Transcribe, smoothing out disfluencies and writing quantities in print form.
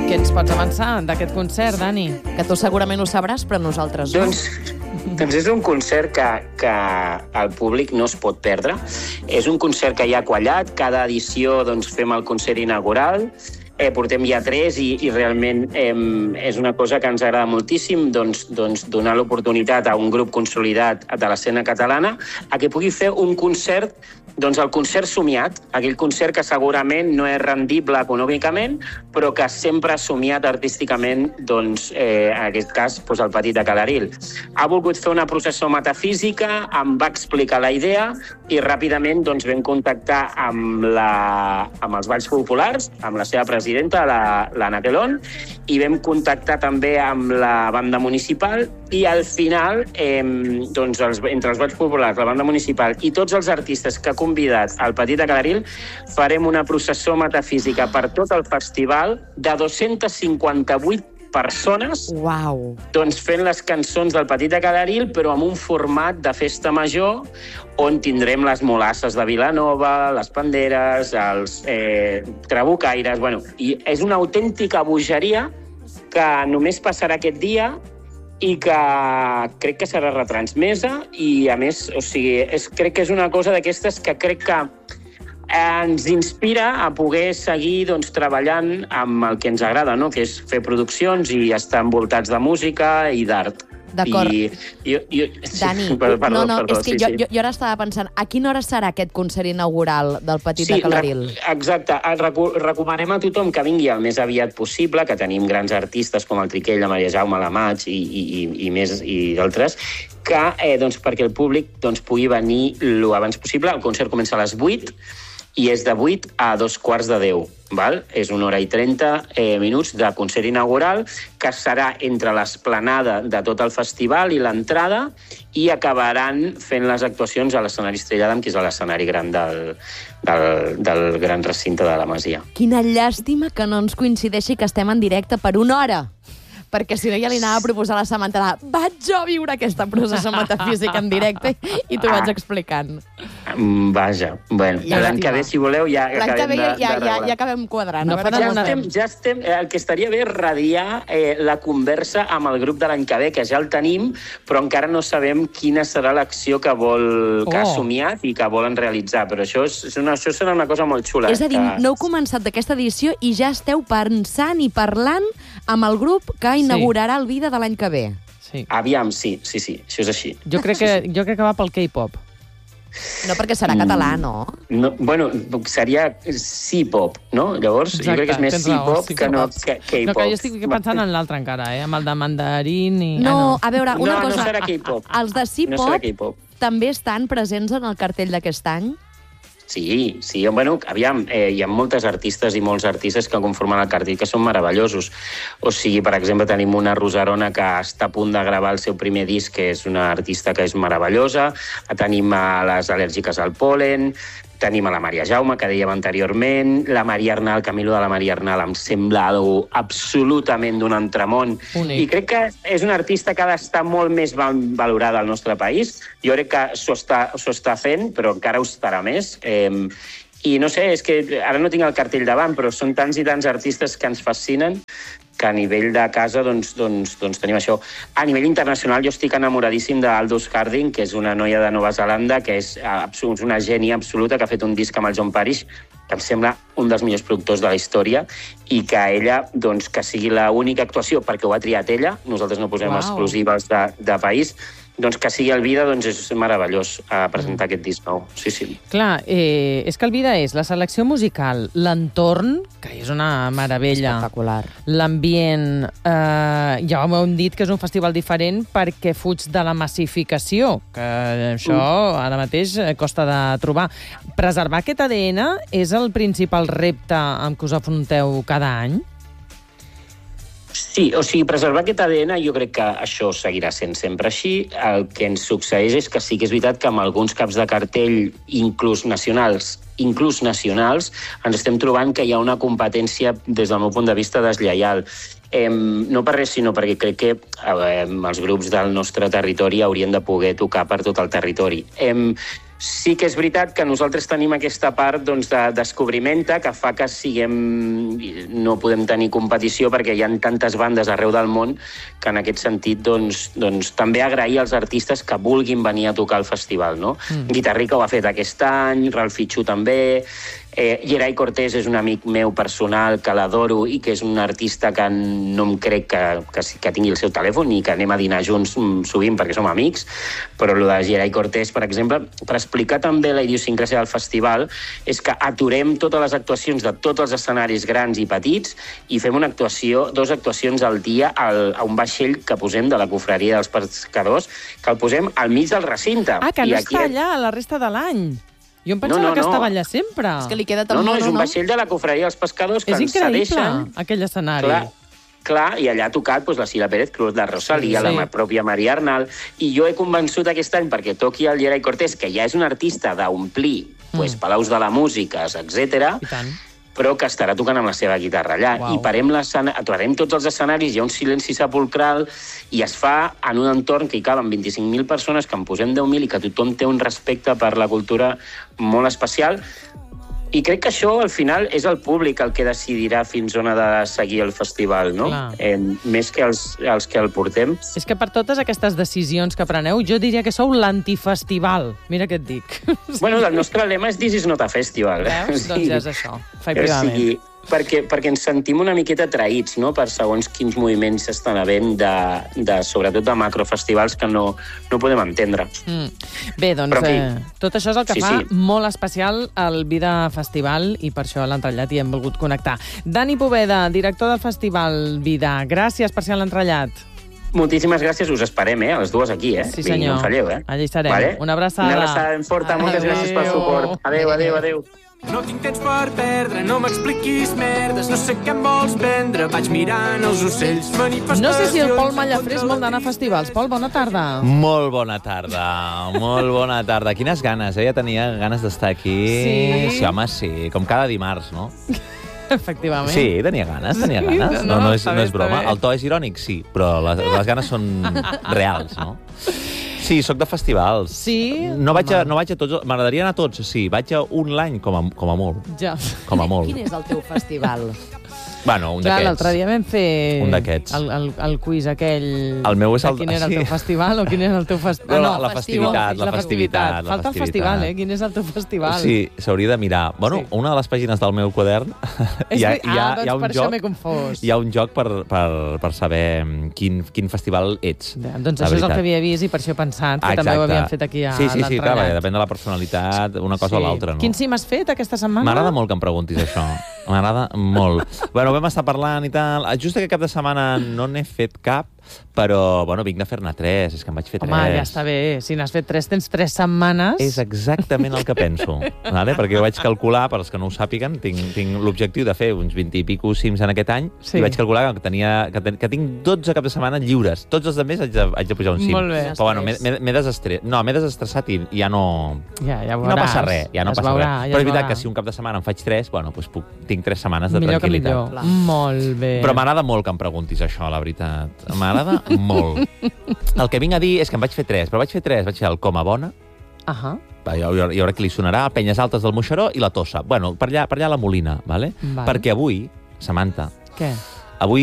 Què ens pots avançar d'aquest concert, Dani? Que tu segurament ho sabràs, però nosaltres no. Doncs és un concert que el públic no es pot perdre. És un concert que ja ha quallat. Cada edició fem el concert inaugural. Portem ja 3 i realment és una cosa que ens agrada moltíssim, donar l'oportunitat a un grup consolidat de l'escena catalana a que pugui fer un concert, el concert somiat, aquell concert que segurament no és rendible econòmicament, però que sempre ha somiat artísticament, en aquest cas, el Petit de Calaril. Ha volgut fer una processó metafísica, em va explicar la idea i ràpidament vam contactar amb els Balls Populars, amb la seva presidenta, l'Anna Quelón, i vam contactar també amb la banda municipal i al final, entre els Balls Populars, la banda municipal i tots els artistes que ha convidat al Petit de Calaril, farem una processó metafísica per tot el festival de 258 persones, Uau. Fent les cançons del Petit de Calaril, però amb un format de festa major on tindrem les molasses de Vilanova, les panderes, els trabucaires... I és una autèntica bogeria que només passarà aquest dia i que crec que serà retransmesa i, a més, crec que és una cosa d'aquestes que crec que ens inspira a poder seguir treballant amb el que ens agrada, no? Que és fer produccions i estar envoltats de música i d'art. D'acord. Dani, jo ara estava pensant, a quina hora serà aquest concert inaugural del Petit de Calaril? Exacte. Recomanem a tothom que vingui el més aviat possible, que tenim grans artistes com el Triquell, la Maria Jaume, la Maig i més i d'altres, que perquè el públic pugui venir l'abans possible. El concert comença a les 8 i és de 8 a 9:15. Val? És 1 hora i 30 minuts de concert inaugural que serà entre l'esplanada de tot el festival i l'entrada i acabaran fent les actuacions a l'escenari Estrella d'Am, que és l'escenari gran del gran recinte de la Masia. Quina llàstima que no ens coincideixi que estem en directe per 1 hora. Perquè si no ja li anava a proposar a la Samantha, vaig jo a viure aquesta processó metafísica en directe i t'ho vaig explicant. Vaja, l'any que ve, si voleu, ja acabem de regular. Ja acabem quadrant. Ja estem, el que estaria bé és radiar la conversa amb el grup de l'any que ve, que ja el tenim, però encara no sabem quina serà l'acció que ha somiat i que volen realitzar, però això serà una cosa molt xula. És a dir, no heu començat d'aquesta edició i ja esteu pensant i parlant amb el grup que inaugurarà el Vida de l'any que ve. Aviam, sí, això és així. Jo crec que va pel K-pop. No, perquè serà català, no? Seria sí-pop, no? Llavors, jo crec que és més sí-pop que no K-pop. No, que jo estic pensant en l'altre encara, amb el de mandarín i... No, a veure, una cosa... No serà K-pop. Els de sí-pop també estan presents en el cartell d'aquest any? Sí, aviam, hi ha moltes artistes i molts artistes que conformen el cartell que són meravellosos. O sigui, per exemple, tenim una Rosarona que està a punt de gravar el seu primer disc, que és una artista que és meravellosa, tenim a les al·lèrgiques al pol·len, tenim a la Maria Jaume, que dèiem anteriorment, la Maria Arnal, Camilo de la Maria Arnal, em sembla absolutament d'un entramont. I crec que és una artista que ha d'estar molt més valorada al nostre país. Jo crec que s'ho està fent, però encara ho estarà més. I no sé, és que ara no tinc el cartell davant, però són tants i tants artistes que ens fascinen que a nivell de casa tenim això. A nivell internacional jo estic enamoradíssim d'Aldous Harding, que és una noia de Nova Zelanda, que és una gènia absoluta, que ha fet un disc amb el John Parrish, que em sembla un dels millors productors de la història, i que ella, que sigui l'única actuació, perquè ho ha triat ella, nosaltres no posem exclusives de país, que sigui el Vida, és meravellós presentar aquest disc nou. Sí. Clar, és que el Vida és la selecció musical, l'entorn, que és una meravella. Espectacular. L'ambient, ja ho hem dit que és un festival diferent perquè fuig de la massificació, que això ara mateix costa de trobar. Preservar aquest ADN és el principal repte amb què us afronteu cada any? Sí, o sigui, preservar aquest ADN jo crec que això seguirà sent sempre així. El que ens succeeix és que sí que és veritat que amb alguns caps de cartell, inclús nacionals, ens estem trobant que hi ha una competència, des del meu punt de vista, deslleial. No per res, sinó perquè crec que els grups del nostre territori haurien de poder tocar per tot el territori. Sí que és veritat que nosaltres tenim aquesta part doncs, de descobrimenta que fa que no podem tenir competició perquè hi ha tantes bandes arreu del món que en aquest sentit doncs, també agrair als artistes que vulguin venir a tocar al festival. No? Guitarrica ho ha fet aquest any, Ralph Fichu també, Gerai Cortés és un amic meu personal que l'adoro i que és un artista que no em crec que tingui el seu telèfon ni que anem a dinar junts sovint perquè som amics, però el de Gerai Cortés, per exemple, per explicar també la idiosincràsia del festival, és que aturem totes les actuacions de tots els escenaris grans i petits i fem dues actuacions al dia a un vaixell que posem de la Cofreria dels Pescadors, que el posem al mig del recinte. Que no està allà la resta de l'any. Jo em pensava que estava allà sempre. És que li queda tan mono, és un vaixell de la Cofreria dels Pescadors que ens cedeixen. És increïble, aquell escenari. Clar, i allà ha tocat la Sila Pérez Cruz, la Rosalía, la pròpia Maria Arnal, i jo he convençut aquest any perquè toqui el Gerai Cortés, que ja és un artista d'omplir Palaus de la Música, etc., però que estarà tocant amb la seva guitarra allà. I aturarem tots els escenaris, hi ha un silenci sepulcral, i es fa en un entorn que hi caben 25.000 persones, que en posem 10.000 i que tothom té un respecte per la cultura molt especial. I crec que això, al final, és el públic el que decidirà fins on ha de seguir el festival, no? Més que els que el portem. És que per totes aquestes decisions que preneu, jo diria que sou l'antifestival. Mira què et dic. Bueno, el nostre lema és This is not a festival. Veus? Doncs ja és això, efectivament. Perquè ens sentim una miqueta traïts, no?, per segons quins moviments s'estan havent, sobretot de macrofestivals que no podem entendre. Bé, doncs, tot això és el que fa molt especial el Vida Festival i per això a l'entrellat hi hem volgut connectar. Dani Poveda, director del Festival Vida, gràcies per ser a l'entrellat. Moltíssimes gràcies, us esperem, a les dues aquí, Sí, senyor. No em falleu, Allà estarem. Vale? Una abraçada. Una abraçada ben forta, moltes gràcies pel suport. Adéu. No tinc temps per perdre, no m'expliquis merdes, no sé què em vols vendre, vaig mirant els ocells, manifestacions... No sé si el Pol Mallafré és molt d'anar a festivals. Pol, bona tarda. Molt bona tarda. Quines ganes, Ja tenia ganes d'estar aquí. Sí, home, sí, com cada dimarts, no? Efectivament. Sí, tenia ganes. No és broma. El to és irònic, sí, però les ganes són reals, no? Sí, soc de festivals. Sí? No vaig a tots. M'agradaria anar a tots, sí. Vaig a un l'any, com a molt. Ja. Com a molt. Quin és el teu festival? Bueno, un d'aquests. L'altre dia vam fer... Un d'aquests. El quiz aquell... El meu és el... Quin era el teu festival o quin era el teu festival? No, la festivitat. Falta el festival, Quin és el teu festival? Sí, s'hauria de mirar. Bueno, una de les pàgines del meu quadern hi ha un per joc... això m'he confós. Hi ha un joc per saber quin festival ets. Doncs això és el que havia vist i per això he pensat que també ho havíem fet aquí a l'entrellat. Sí, clar, depèn de la personalitat, una cosa o l'altra, no? Quin cim has fet aquesta setmana? M'agrada molt que em preguntis això. M'agrada molt. Bueno, vam estar parlant i tal. Just aquest cap de setmana no n'he fet cap, però, bueno, vinc de fer-ne 3. És que em vaig fer 3. Home, ja està bé. Si n'has fet 3, tens 3 setmanes. És exactament el que penso. Vale? Perquè jo vaig calcular, per als que no ho sàpiguen, tinc l'objectiu de fer uns 20 i pico cims en aquest any, i vaig calcular que tinc 12 caps de setmana lliures. Tots els altres haig de pujar un cim. Molt bé. Però, bueno, m'he desestressat i ja no... Ja veuràs. No passa res, ja no passa res. Però és veritat que si un cap de setmana em faig 3, bueno, doncs tinc 3 setmanes de tranquil·litat. Millor que millor. Molt bé. Però m'agrada molt que em preguntis això, la veritat. M'agrada molt. El que vinc a dir és que em vaig fer 3, però vaig fer el Coma Bona. Jo crec que li sonarà, Penyes Altes del Moixeró i la Tossa. Bueno, per allà a la Molina, vale? Perquè avui, Samantha... Què?